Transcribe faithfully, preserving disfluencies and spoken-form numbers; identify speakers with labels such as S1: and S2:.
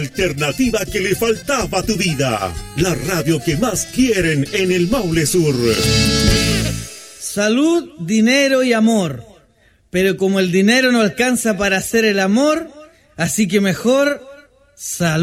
S1: Alternativa que le faltaba a tu vida. La radio que más quieren en el Maule Sur.
S2: Salud, dinero y amor. Pero como el dinero no alcanza para hacer el amor, así que mejor salud.